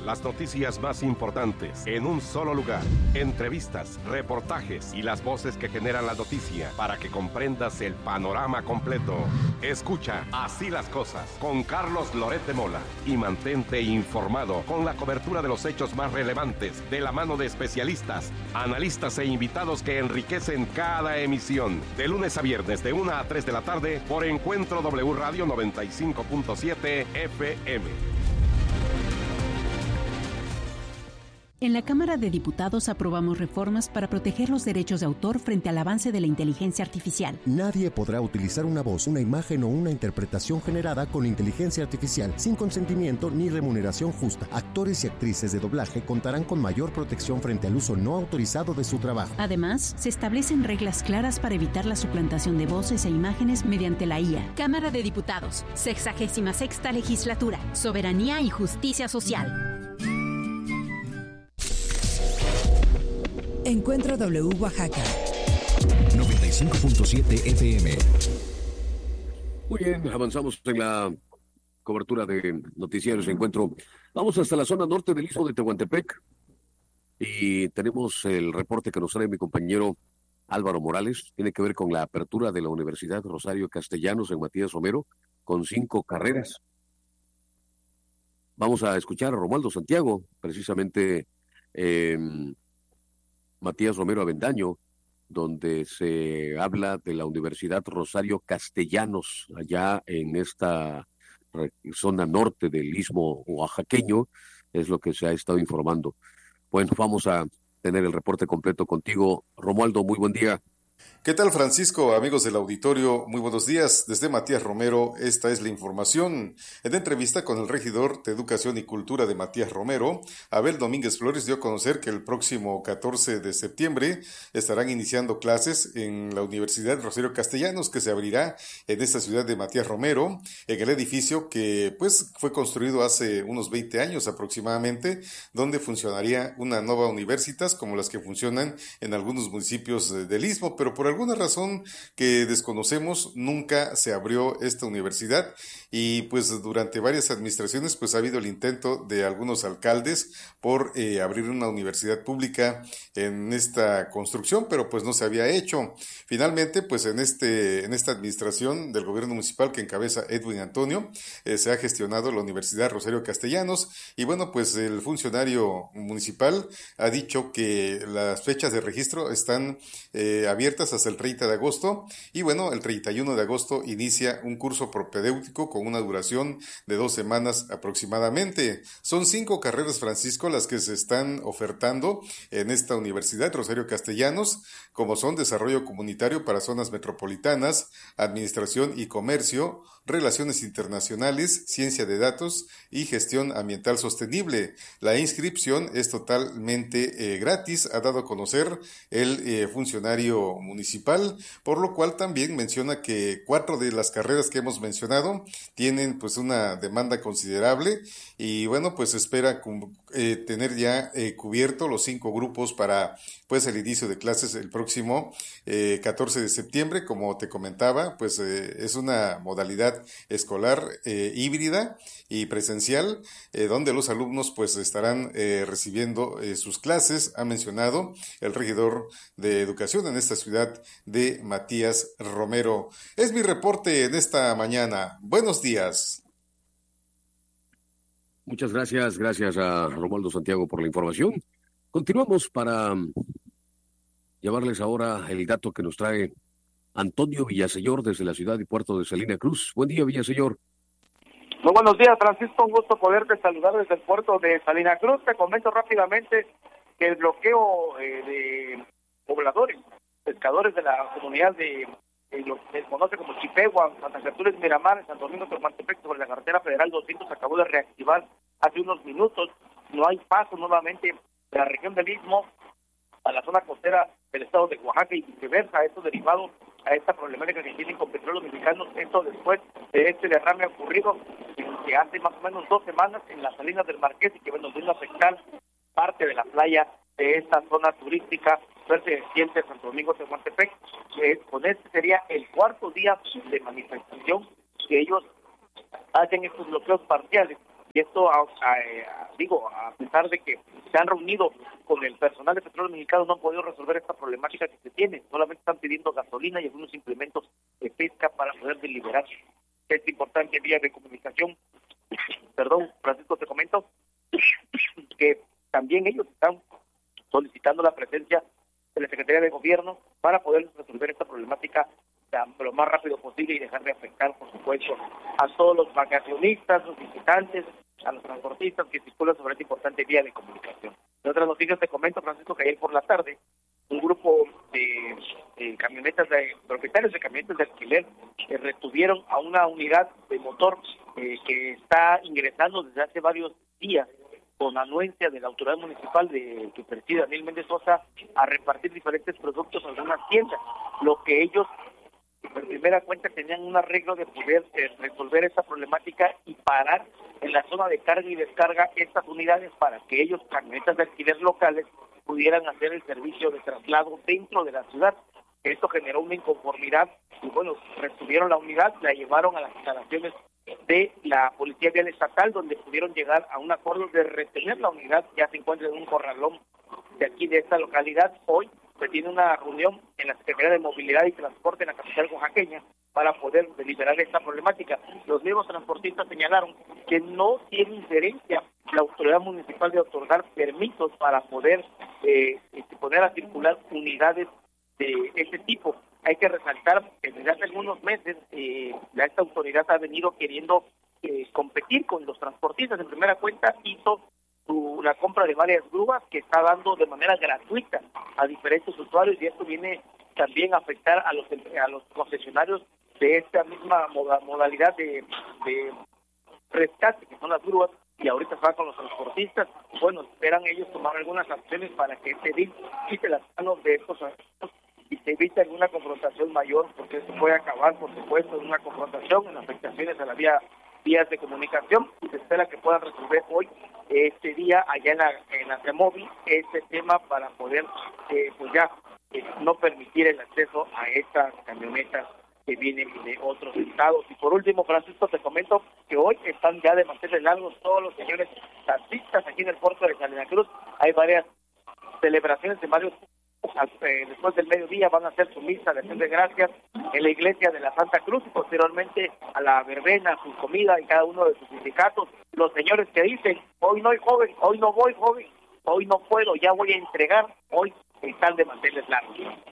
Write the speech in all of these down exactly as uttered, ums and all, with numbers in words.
las noticias más importantes en un solo lugar. Entrevistas, reportajes y las voces que generan la noticia para que comprendas el panorama completo. Escucha Así las Cosas con Carlos Loret de Mola y mantente informado con la cobertura de los hechos más relevantes de la mano de especialistas, analistas e invitados que enriquecen cada emisión. De lunes a viernes de una a tres de la tarde por Encuentro W Radio noventa y cinco punto siete F M. En la Cámara de Diputados aprobamos reformas para proteger los derechos de autor frente al avance de la inteligencia artificial. Nadie podrá utilizar una voz, una imagen o una interpretación generada con inteligencia artificial sin consentimiento ni remuneración justa. Actores y actrices de doblaje contarán con mayor protección frente al uso no autorizado de su trabajo. Además, se establecen reglas claras para evitar la suplantación de voces e imágenes mediante la I A. Cámara de Diputados, sexagésima sexta legislatura, soberanía y justicia social. Encuentro W Oaxaca noventa y cinco punto siete F M. Muy bien, avanzamos en la cobertura de noticieros Encuentro. Vamos hasta la zona norte del istmo de Tehuantepec y tenemos el reporte que nos trae mi compañero Álvaro Morales. Tiene que ver con la apertura de la Universidad Rosario Castellanos en Matías Romero con cinco carreras. Vamos a escuchar a Romualdo Santiago, precisamente eh, Matías Romero Avendaño, donde se habla de la Universidad Rosario Castellanos, allá en esta zona norte del istmo oaxaqueño, es lo que se ha estado informando. Bueno, vamos a tener el reporte completo contigo. Romualdo, muy buen día. ¿Qué tal, Francisco? Amigos del auditorio, muy buenos días. Desde Matías Romero, esta es la información. En entrevista con el regidor de Educación y Cultura de Matías Romero, Abel Domínguez Flores dio a conocer que el próximo catorce de septiembre estarán iniciando clases en la Universidad Rosario Castellanos, que se abrirá en esta ciudad de Matías Romero, en el edificio que pues fue construido hace unos veinte años aproximadamente, donde funcionaría una nueva universitas como las que funcionan en algunos municipios del istmo, pero por alguna razón que desconocemos nunca se abrió esta universidad y pues durante varias administraciones pues ha habido el intento de algunos alcaldes por eh, abrir una universidad pública en esta construcción, pero pues no se había hecho. Finalmente pues en este en esta administración del gobierno municipal que encabeza Edwin Antonio eh, se ha gestionado la Universidad Rosario Castellanos y bueno pues el funcionario municipal ha dicho que las fechas de registro están eh, abiertas hasta el treinta de agosto y bueno, el treinta y uno de agosto inicia un curso propedéutico con una duración de dos semanas aproximadamente. Son cinco carreras, Francisco, las que se están ofertando en esta Universidad Rosario Castellanos, como son Desarrollo Comunitario para Zonas Metropolitanas, Administración y Comercio, Relaciones Internacionales, Ciencia de Datos y Gestión Ambiental Sostenible. La inscripción es totalmente eh, gratis, ha dado a conocer el eh, funcionario municipal, por lo cual también menciona que cuatro de las carreras que hemos mencionado tienen pues una demanda considerable y bueno pues espera eh, tener ya eh, cubierto los cinco grupos para pues el inicio de clases el próximo eh, catorce de septiembre. Como te comentaba, pues eh, es una modalidad escolar eh, híbrida y presencial, eh, donde los alumnos pues estarán eh, recibiendo eh, sus clases, ha mencionado el regidor de Educación en esta ciudad de Matías Romero. Es mi reporte en esta mañana. Buenos días. Muchas gracias, gracias a Romualdo Santiago por la información. Continuamos para llevarles ahora el dato que nos trae Antonio Villaseñor desde la ciudad y puerto de Salina Cruz. Buen día, Villaseñor. Muy buenos días, Francisco. Un gusto poderte saludar desde el puerto de Salina Cruz. Te comento rápidamente que el bloqueo eh, de pobladores, pescadores de la comunidad de, de lo que se conoce como Chipegua, Santa Gertrudis, Miramar, en San Domingo, Tehuantepec, sobre la carretera federal doscientos, acabó de reactivar hace unos minutos. No hay paso nuevamente de la región del Istmo a la zona costera del estado de Oaxaca y viceversa, esto derivado a esta problemática que tienen con Petróleos Mexicanos, esto después de este derrame ocurrido que hace más o menos dos semanas en las Salinas del Marqués y que bueno, vino a afectar parte de la playa de esta zona turística perteneciente a Santo Domingo de Tehuantepec. Eh, con este sería el cuarto día de manifestación que ellos hacen estos bloqueos parciales Y esto, a, a, a, digo, a pesar de que se han reunido con el personal de Petróleos Mexicanos, no han podido resolver esta problemática que se tiene. Solamente están pidiendo gasolina y algunos implementos de pesca para poder deliberar esta importante vía de comunicación. Perdón, Francisco, te comento que también ellos están solicitando la presencia de la Secretaría de Gobierno para poder resolver esta problemática lo más rápido posible y dejar de afectar, por supuesto, a todos los vacacionistas, los visitantes, a los transportistas que circulan sobre esta importante vía de comunicación. En otras noticias te comento, Francisco, que ayer por la tarde un grupo de, de camionetas, de propietarios de camionetas de alquiler, que retuvieron a una unidad de motor eh, que está ingresando desde hace varios días con anuencia de la autoridad municipal de que preside Daniel Méndez Sosa a repartir diferentes productos a algunas tiendas, lo que ellos en primera cuenta tenían un arreglo de poder eh, resolver esta problemática y parar en la zona de carga y descarga estas unidades para que ellos, camionetas de alquiler locales, pudieran hacer el servicio de traslado dentro de la ciudad. Esto generó una inconformidad y bueno, retuvieron la unidad, la llevaron a las instalaciones de la Policía Vial Estatal, donde pudieron llegar a un acuerdo de retener la unidad. Ya se encuentra en un corralón de aquí de esta localidad. Hoy se tiene una reunión en la Secretaría de Movilidad y Transporte en la capital oaxaqueña para poder deliberar esta problemática. Los mismos transportistas señalaron que no tiene injerencia la autoridad municipal de otorgar permisos para poder eh, poner a circular unidades de este tipo. Hay que resaltar que desde hace algunos meses eh, esta autoridad ha venido queriendo eh, competir con los transportistas. En primera cuenta hizo su, la compra de varias grúas que está dando de manera gratuita a diferentes usuarios, y esto viene también a afectar a los a los concesionarios de esta misma moda, modalidad de, de rescate, que son las grúas, y ahorita se va con los transportistas. Bueno, esperan ellos tomar algunas acciones para que este D I F quite las manos de estos asuntos y se evite alguna confrontación mayor, porque esto puede acabar, por supuesto, en una confrontación, en afectaciones a la vía vías de comunicación, y se espera que puedan resolver hoy, este día, allá en la, en la T-Móvil, este tema para poder, eh, pues ya, eh, no permitir el acceso a estas camionetas que vienen de otros estados. Y por último, Francisco, te comento que hoy están ya de manteles largos todos los señores taxistas aquí en el puerto de Salina Cruz. Hay varias celebraciones en varios eh, después del mediodía van a hacer su misa de acción de gracias en la iglesia de la Santa Cruz, y posteriormente a la verbena, su comida y cada uno de sus sindicatos. Los señores que dicen, hoy no hay joven, hoy no voy joven, hoy no puedo, ya voy a entregar, hoy están de manteles largos.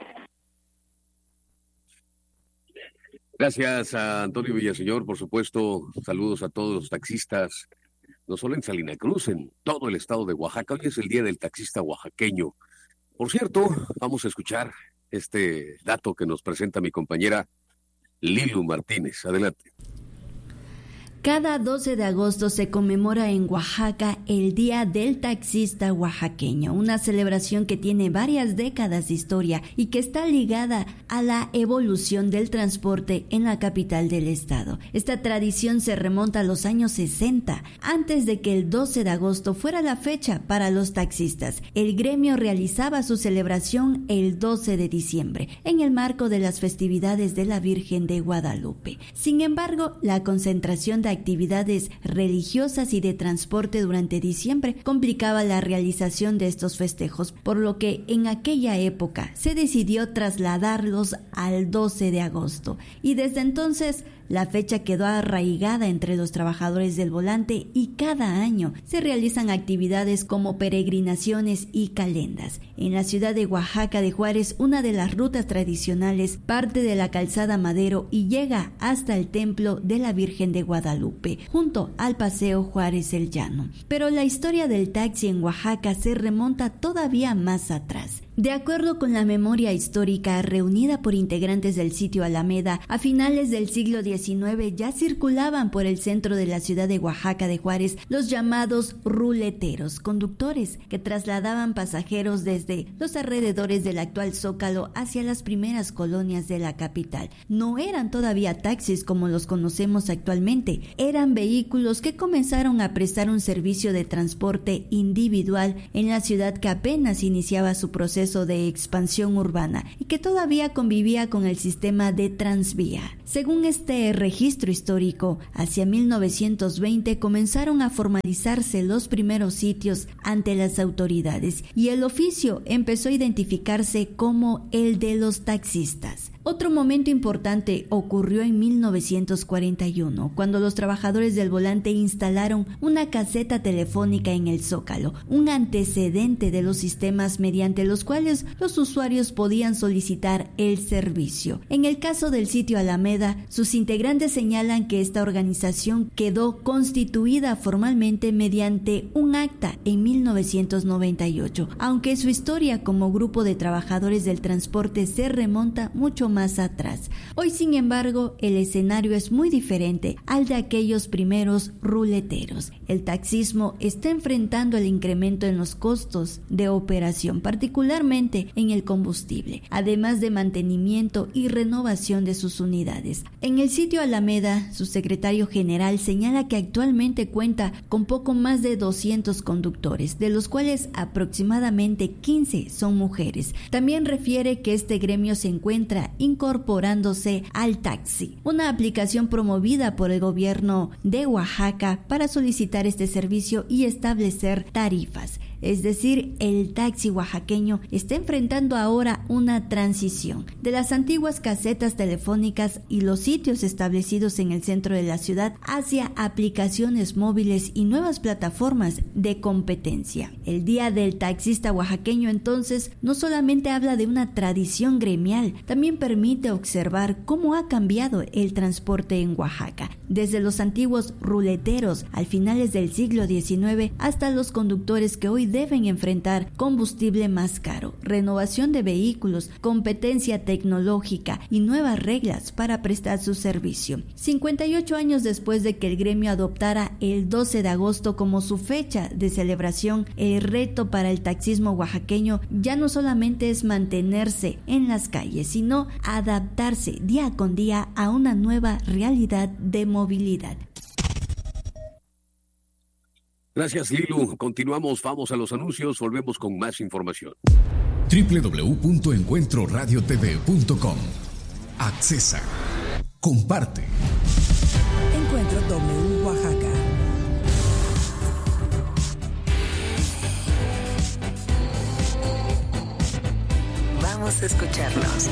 Gracias a Antonio Villaseñor, por supuesto. Saludos a todos los taxistas, no solo en Salina Cruz, en todo el estado de Oaxaca. Hoy es el Día del Taxista Oaxaqueño. Por cierto, vamos a escuchar este dato que nos presenta mi compañera Lilu Martínez. Adelante. Cada doce de agosto se conmemora en Oaxaca el Día del Taxista Oaxaqueño, una celebración que tiene varias décadas de historia y que está ligada a la evolución del transporte en la capital del estado. Esta tradición se remonta a los años sesenta, antes de que el doce de agosto fuera la fecha para los taxistas. El gremio realizaba su celebración el doce de diciembre, en el marco de las festividades de la Virgen de Guadalupe. Sin embargo, la concentración de actividades religiosas y de transporte durante diciembre complicaba la realización de estos festejos, por lo que en aquella época se decidió trasladarlos al doce de agosto, y desde entonces la fecha quedó arraigada entre los trabajadores del volante, y cada año se realizan actividades como peregrinaciones y calendas. En la ciudad de Oaxaca de Juárez, una de las rutas tradicionales parte de la calzada Madero y llega hasta el templo de la Virgen de Guadalupe, junto al Paseo Juárez el Llano. Pero la historia del taxi en Oaxaca se remonta todavía más atrás. De acuerdo con la memoria histórica reunida por integrantes del sitio Alameda, a finales del siglo diecinueve ya circulaban por el centro de la ciudad de Oaxaca de Juárez los llamados ruleteros, conductores que trasladaban pasajeros desde los alrededores del actual Zócalo hacia las primeras colonias de la capital. No eran todavía taxis como los conocemos actualmente, eran vehículos que comenzaron a prestar un servicio de transporte individual en la ciudad que apenas iniciaba su proceso proceso de expansión urbana y que todavía convivía con el sistema de Transvía. Según este registro histórico, hacia mil novecientos veinte comenzaron a formalizarse los primeros sitios ante las autoridades y el oficio empezó a identificarse como el de los taxistas. Otro momento importante ocurrió en mil novecientos cuarenta y uno, cuando los trabajadores del volante instalaron una caseta telefónica en el Zócalo, un antecedente de los sistemas mediante los cuales los usuarios podían solicitar el servicio. En el caso del sitio Alameda, sus integrantes señalan que esta organización quedó constituida formalmente mediante un acta en mil novecientos noventa y ocho, aunque su historia como grupo de trabajadores del transporte se remonta mucho más más atrás. Hoy, sin embargo, el escenario es muy diferente al de aquellos primeros ruleteros. El taxismo está enfrentando el incremento en los costos de operación, particularmente en el combustible, además de mantenimiento y renovación de sus unidades. En el sitio Alameda, su secretario general señala que actualmente cuenta con poco más de doscientos conductores, de los cuales aproximadamente quince son mujeres. También refiere que este gremio se encuentra incorporándose al taxi, una aplicación promovida por el gobierno de Oaxaca para solicitar este servicio y establecer tarifas. Es decir, el taxi oaxaqueño está enfrentando ahora una transición de las antiguas casetas telefónicas y los sitios establecidos en el centro de la ciudad hacia aplicaciones móviles y nuevas plataformas de competencia. El Día del Taxista Oaxaqueño, entonces, no solamente habla de una tradición gremial, también permite observar cómo ha cambiado el transporte en Oaxaca, desde los antiguos ruleteros al finales del siglo diecinueve hasta los conductores que hoy deben enfrentar combustible más caro, renovación de vehículos, competencia tecnológica y nuevas reglas para prestar su servicio. cincuenta y ocho años después de que el gremio adoptara el doce de agosto como su fecha de celebración, el reto para el taxismo oaxaqueño ya no solamente es mantenerse en las calles, sino adaptarse día con día a una nueva realidad de movilidad. Gracias, Lilu. Continuamos, vamos a los anuncios, volvemos con más información. doble u doble u doble u punto encuentro radio t v punto com. Accesa. Comparte. Encuentro W Oaxaca. Vamos a escucharnos.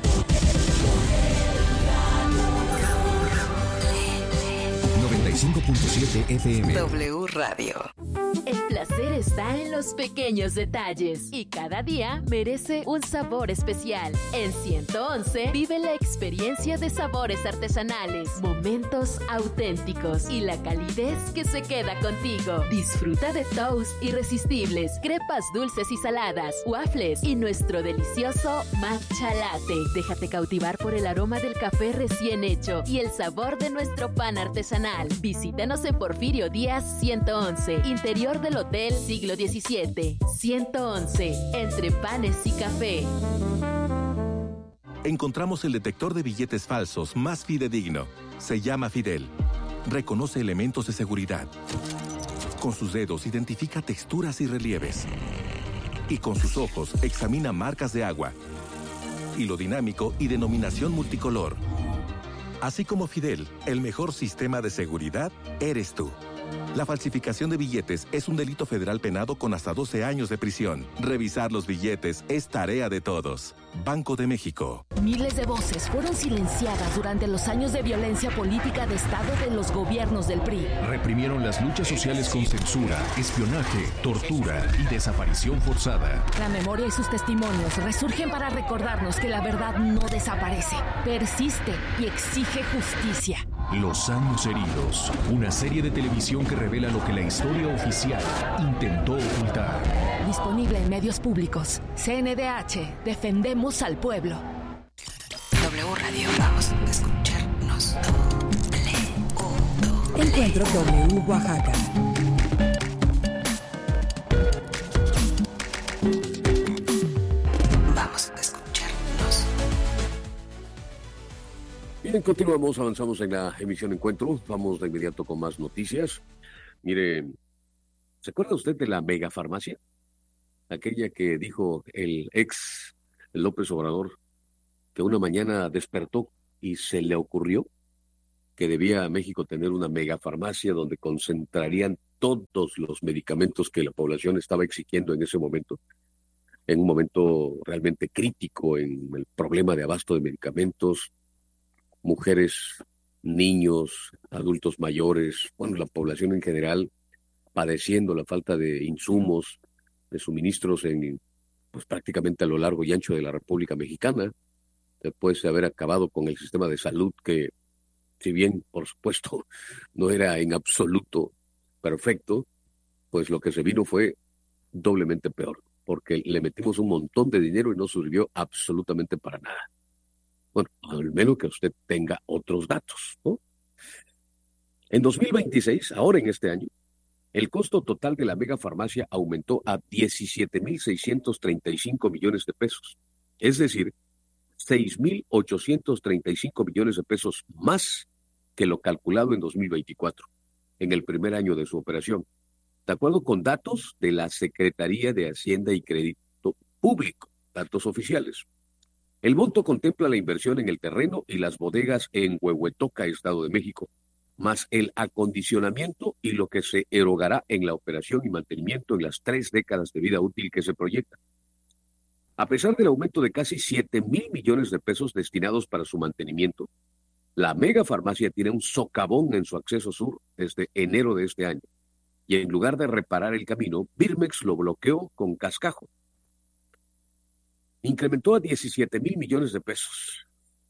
noventa y cinco punto siete F M. W Radio. El placer está en los pequeños detalles y cada día merece un sabor especial. En ciento once vive la experiencia de sabores artesanales, momentos auténticos y la calidez que se queda contigo. Disfruta de toast irresistibles, crepas dulces y saladas, waffles y nuestro delicioso matcha latte. Déjate cautivar por el aroma del café recién hecho y el sabor de nuestro pan artesanal. Visítanos en Porfirio Díaz ciento once, interior del Hotel Siglo diecisiete. ciento once, entre panes y café. Encontramos el detector de billetes falsos más fidedigno. Se llama Fidel. Reconoce elementos de seguridad. Con sus dedos identifica texturas y relieves. Y con sus ojos examina marcas de agua. Hilo dinámico y denominación multicolor. Así como Fidel, el mejor sistema de seguridad eres tú. La falsificación de billetes es un delito federal penado con hasta doce años de prisión. Revisar los billetes es tarea de todos. Banco de México. Miles de voces fueron silenciadas durante los años de violencia política de Estado de los gobiernos del P R I. Reprimieron las luchas sociales con censura, espionaje, tortura y desaparición forzada. La memoria y sus testimonios resurgen para recordarnos que la verdad no desaparece, persiste y exige justicia. Los años heridos, una serie de televisión que revela lo que la historia oficial intentó ocultar. Disponible en medios públicos. C N D H, defendemos al pueblo. W Radio, vamos a escucharnos. W. Encuentro W Oaxaca. Vamos a escucharnos. Bien, continuamos, avanzamos en la emisión Encuentro. Vamos de inmediato con más noticias. Mire, ¿se acuerda usted de la megafarmacia? aquella que dijo el ex López Obrador, que una mañana despertó y se le ocurrió que debía México tener una megafarmacia donde concentrarían todos los medicamentos que la población estaba exigiendo en ese momento, en un momento realmente crítico en el problema de abasto de medicamentos, mujeres, niños, adultos mayores, bueno, la población en general padeciendo la falta de insumos, de suministros en, pues prácticamente a lo largo y ancho de la República Mexicana, después de haber acabado con el sistema de salud que, si bien, por supuesto, no era en absoluto perfecto, pues lo que se vino fue doblemente peor, porque le metimos un montón de dinero y no sirvió absolutamente para nada. Bueno, al menos que usted tenga otros datos, ¿no? En dos mil veintiséis, ahora en este año, el costo total de la megafarmacia aumentó a diecisiete mil seiscientos treinta y cinco millones de pesos, es decir, seis mil ochocientos treinta y cinco millones de pesos más que lo calculado en dos mil veinticuatro, en el primer año de su operación, de acuerdo con datos de la Secretaría de Hacienda y Crédito Público, datos oficiales. El monto contempla la inversión en el terreno y las bodegas en Huehuetoca, Estado de México, más el acondicionamiento y lo que se erogará en la operación y mantenimiento en las tres décadas de vida útil que se proyecta. A pesar del aumento de casi siete mil millones de pesos destinados para su mantenimiento, la megafarmacia tiene un socavón en su acceso sur desde enero de este año, y en lugar de reparar el camino, Birmex lo bloqueó con cascajo. Incrementó a diecisiete mil millones de pesos,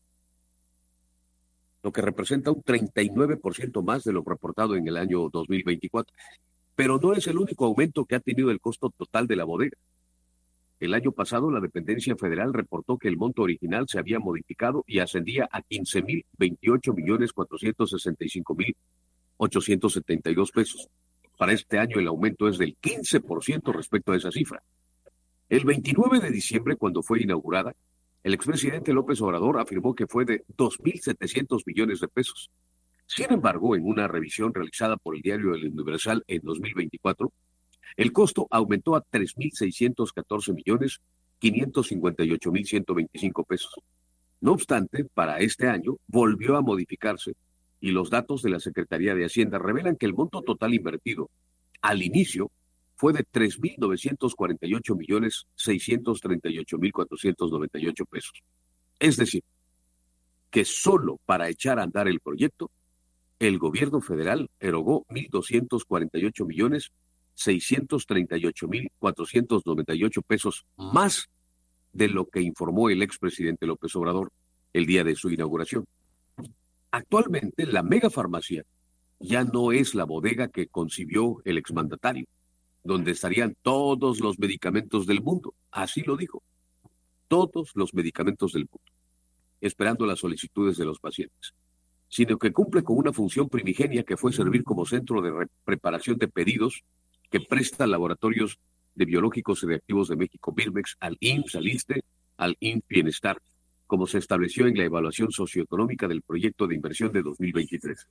lo que representa un treinta y nueve por ciento más de lo reportado en el año dos mil veinticuatro. Pero no es el único aumento que ha tenido el costo total de la bodega. El año pasado, la dependencia federal reportó que el monto original se había modificado y ascendía a quince mil veintiocho millones cuatrocientos sesenta y cinco mil ochocientos setenta y dos pesos. Para este año el aumento es del quince por ciento respecto a esa cifra. El veintinueve de diciembre, cuando fue inaugurada, el expresidente López Obrador afirmó que fue de dos mil setecientos millones de pesos. Sin embargo, en una revisión realizada por el diario El Universal en dos mil veinticuatro, el costo aumentó a tres mil seiscientos catorce millones quinientos cincuenta y ocho mil ciento veinticinco pesos. No obstante, para este año volvió a modificarse y los datos de la Secretaría de Hacienda revelan que el monto total invertido al inicio fue de tres mil novecientos cuarenta y ocho millones seiscientos treinta y ocho mil cuatrocientos noventa y ocho pesos. Es decir, que solo para echar a andar el proyecto, el gobierno federal erogó mil doscientos cuarenta y ocho millones seiscientos treinta y ocho mil cuatrocientos noventa y ocho pesos más de lo que informó el expresidente López Obrador el día de su inauguración. Actualmente, la megafarmacia ya no es la bodega que concibió el exmandatario, donde estarían todos los medicamentos del mundo, así lo dijo, todos los medicamentos del mundo, esperando las solicitudes de los pacientes, sino que cumple con una función primigenia que fue servir como centro de preparación de pedidos que presta Laboratorios de Biológicos y Reactivos de México, Birmex, al I M S S, al ISSSTE, al I N P Bienestar, como se estableció en la evaluación socioeconómica del proyecto de inversión de dos mil veintitrés.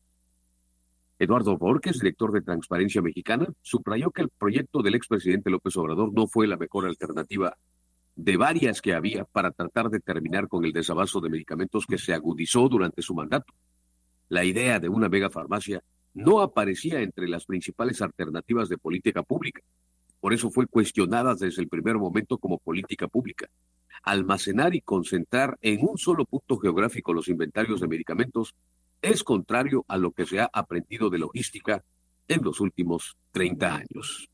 Eduardo Borges, director de Transparencia Mexicana, subrayó que el proyecto del expresidente López Obrador no fue la mejor alternativa de varias que había para tratar de terminar con el desabasto de medicamentos que se agudizó durante su mandato. La idea de una megafarmacia no aparecía entre las principales alternativas de política pública. Por eso fue cuestionada desde el primer momento como política pública. Almacenar y concentrar en un solo punto geográfico los inventarios de medicamentos es contrario a lo que se ha aprendido de logística en los últimos treinta años.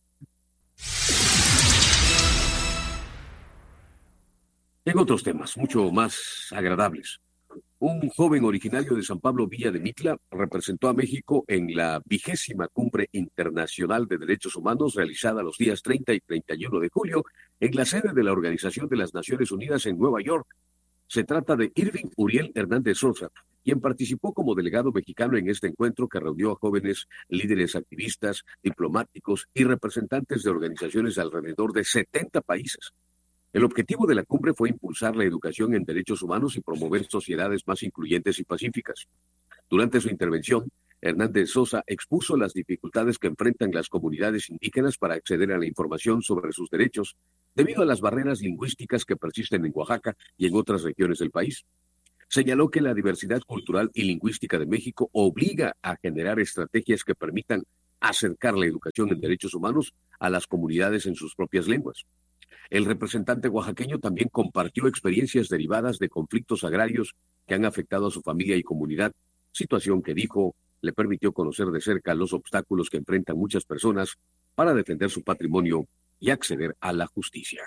En otros temas, mucho más agradables, un joven originario de San Pablo Villa de Mitla representó a México en la vigésima Cumbre Internacional de Derechos Humanos realizada los días treinta y treinta y uno de julio en la sede de la Organización de las Naciones Unidas en Nueva York. Se trata de Irving Uriel Hernández Sosa, quien participó como delegado mexicano en este encuentro que reunió a jóvenes líderes activistas, diplomáticos y representantes de organizaciones de alrededor de setenta países. El objetivo de la cumbre fue impulsar la educación en derechos humanos y promover sociedades más incluyentes y pacíficas. Durante su intervención, Hernández Sosa expuso las dificultades que enfrentan las comunidades indígenas para acceder a la información sobre sus derechos debido a las barreras lingüísticas que persisten en Oaxaca y en otras regiones del país. Señaló que la diversidad cultural y lingüística de México obliga a generar estrategias que permitan acercar la educación en derechos humanos a las comunidades en sus propias lenguas. El representante oaxaqueño también compartió experiencias derivadas de conflictos agrarios que han afectado a su familia y comunidad, situación que dijo le permitió conocer de cerca los obstáculos que enfrentan muchas personas para defender su patrimonio y acceder a la justicia.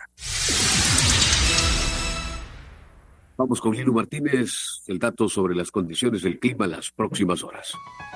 Vamos con Lilu Martínez, el dato sobre las condiciones del clima en las próximas horas.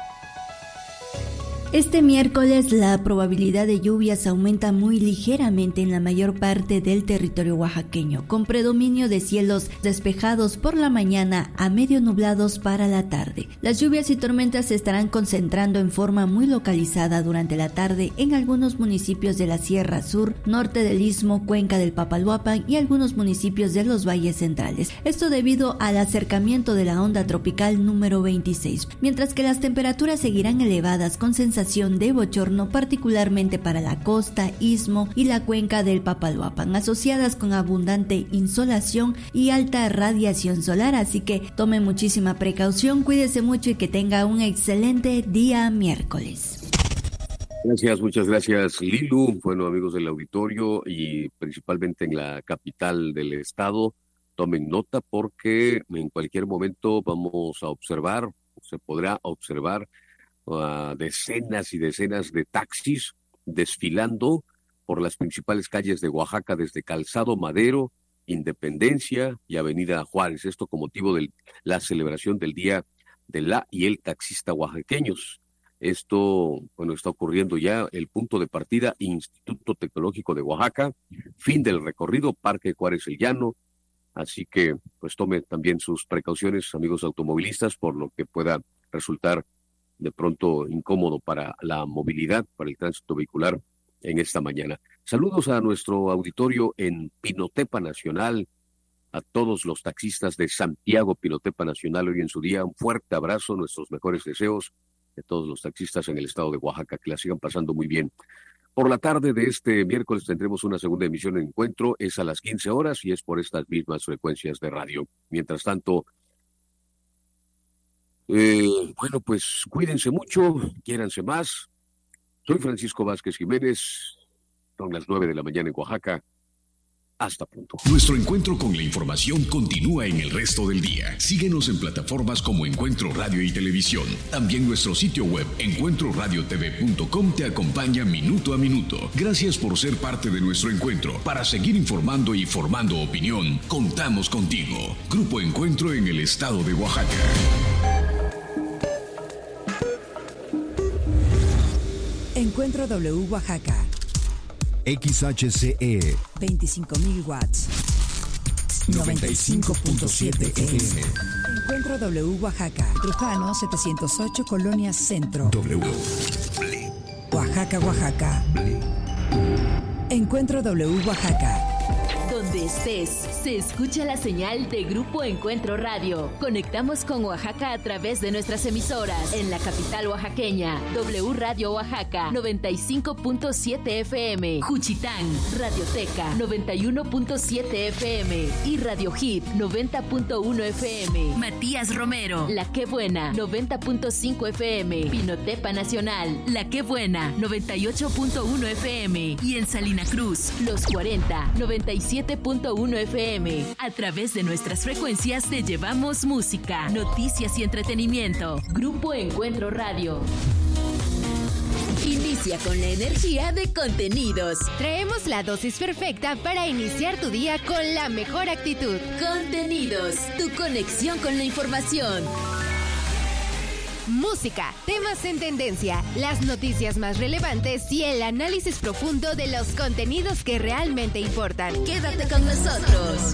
Este miércoles la probabilidad de lluvias aumenta muy ligeramente en la mayor parte del territorio oaxaqueño, con predominio de cielos despejados por la mañana a medio nublados para la tarde. Las lluvias y tormentas se estarán concentrando en forma muy localizada durante la tarde en algunos municipios de la Sierra Sur, norte del Istmo, Cuenca del Papaloapan y algunos municipios de los valles centrales. Esto debido al acercamiento de la onda tropical número veintiséis, mientras que las temperaturas seguirán elevadas con sensación de bochorno, particularmente para la costa, istmo y la cuenca del Papaloapan, asociadas con abundante insolación y alta radiación solar, así que tome muchísima precaución, cuídese mucho y que tenga un excelente día miércoles. Gracias, muchas gracias, Lilu. Bueno, amigos del auditorio y principalmente en la capital del estado, tomen nota porque en cualquier momento vamos a observar, se podrá observar Uh, decenas y decenas de taxis desfilando por las principales calles de Oaxaca desde Calzado Madero, Independencia y Avenida Juárez. Esto con motivo de la celebración del Día de la y el Taxista Oaxaqueños. Esto, bueno, está ocurriendo ya. El punto de partida, Instituto Tecnológico de Oaxaca, fin del recorrido, Parque Juárez El Llano. Así que, pues, tome también sus precauciones, amigos automovilistas, por lo que pueda resultar de pronto incómodo para la movilidad, para el tránsito vehicular en esta mañana. Saludos a nuestro auditorio en Pinotepa Nacional, a todos los taxistas de Santiago Pinotepa Nacional hoy en su día. Un fuerte abrazo, nuestros mejores deseos de todos los taxistas en el estado de Oaxaca, que la sigan pasando muy bien. Por la tarde de este miércoles tendremos una segunda emisión de Encuentro, es a las quince horas y es por estas mismas frecuencias de radio. Mientras tanto, Eh, bueno, pues cuídense mucho, quiéranse más. Soy Francisco Vázquez Jiménez, son las nueve de la mañana en Oaxaca. Hasta pronto. Nuestro encuentro con la información continúa en el resto del día. Síguenos en plataformas como Encuentro Radio y Televisión. También nuestro sitio web encuentro radio t v punto com te acompaña minuto a minuto. Gracias por ser parte de nuestro encuentro. Para seguir informando y formando opinión, contamos contigo. Grupo Encuentro en el estado de Oaxaca. Encuentro W Oaxaca. X H C E veinticinco mil watts. noventa y cinco punto siete F M. Encuentro W Oaxaca. Trujano setecientos ocho, Colonia Centro. W. Oaxaca, Oaxaca. Encuentro W Oaxaca. Donde estés, se escucha la señal de Grupo Encuentro Radio. Conectamos con Oaxaca a través de nuestras emisoras. En la capital oaxaqueña, W Radio Oaxaca, noventa y cinco punto siete F M. Juchitán, Radioteca, noventa y uno punto siete F M. Y Radio Hit, noventa punto uno F M. Matías Romero, La Qué Buena, noventa punto cinco F M. Pinotepa Nacional, La Qué Buena, noventa y ocho punto uno F M. Y en Salina Cruz, Los cuarenta, noventa y siete punto uno F M. A través de nuestras frecuencias te llevamos música, noticias y entretenimiento. Grupo Encuentro Radio. Inicia con la energía de contenidos. Traemos la dosis perfecta para iniciar tu día con la mejor actitud. Contenidos, tu conexión con la información. Música, temas en tendencia, las noticias más relevantes y el análisis profundo de los contenidos que realmente importan. Quédate con nosotros.